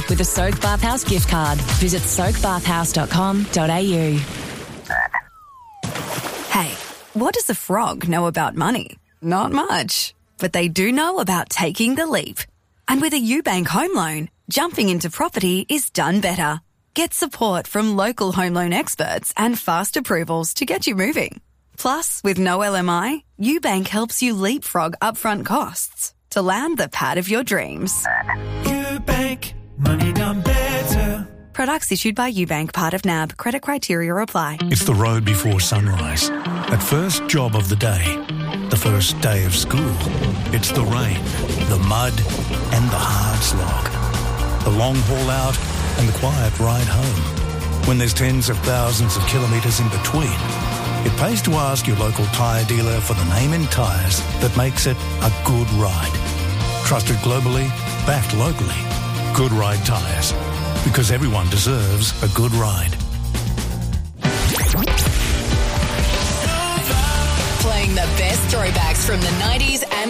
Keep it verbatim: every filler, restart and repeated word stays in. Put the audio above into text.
with a Soak Bathhouse gift card. Visit soak bathhouse dot com dot a u. Hey, what does a frog know about money? Not much. But they do know about taking the leap. And with a UBank home loan, jumping into property is done better. Get support from local home loan experts and fast approvals to get you moving. Plus, with no L M I, UBank helps you leapfrog upfront costs to land the pad of your dreams. UBank, money done better. Products issued by UBank, part of N A B. Credit criteria apply. It's the road before sunrise. That first job of the day. The first day of school. It's the rain, the mud, and the hard slog. The long haul out and the quiet ride home. When there's tens of thousands of kilometres in between, it pays to ask your local tyre dealer for the name in tyres that makes it a good ride. Trusted globally, backed locally. Good Ride Tyres. Because everyone deserves a good ride. Playing the best throwbacks from the nineties and